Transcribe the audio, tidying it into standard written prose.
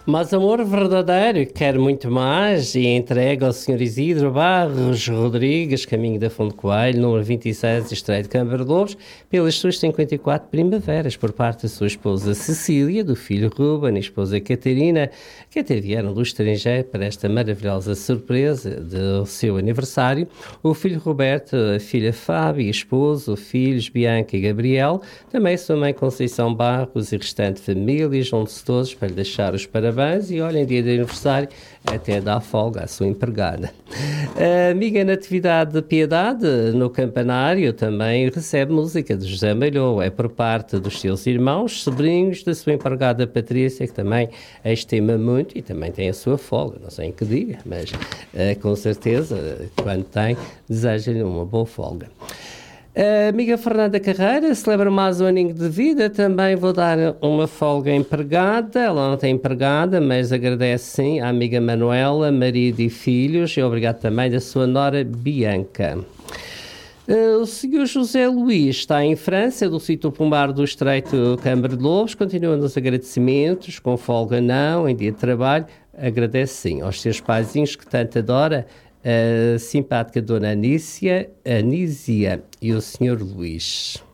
Mas amor verdadeiro quer muito mais e entrega ao Sr. Isidro Barros Rodrigues, caminho da Fundo Coelho, número 26, Estreito de Câmara de Lobos, pelas suas 54 primaveras, por parte da sua esposa Cecília, do filho Ruben e esposa Catarina, que até vieram do estrangeiro para esta maravilhosa surpresa do seu aniversário. O filho Roberto, a filha Fábio, esposo, filhos Bianca e Gabriel, também sua mãe Conceição Barros e restante família, juntam-se todos para lhe deixar os parabéns e olha, em dia de aniversário até dá folga à sua empregada. A amiga Natividade de Piedade, no campanário, também recebe música de José Malhou. É por parte dos seus irmãos, sobrinhos da sua empregada Patrícia, que também a estima muito e também tem a sua folga, não sei em que diga, mas com certeza, quando tem, deseja-lhe uma boa folga. A amiga Fernanda Carreira celebra mais um aninho de vida, também vou dar uma folga empregada, ela não tem empregada, mas agradece sim à amiga Manuela, marido e filhos, e obrigado também da sua nora Bianca. O senhor José Luís está em França, do sítio Pombar do Estreito Câmara de Lobos, continua nos agradecimentos, com folga não, em dia de trabalho, agradece sim aos seus paizinhos que tanto adora, a simpática Dona Anísia e o Sr. Luís.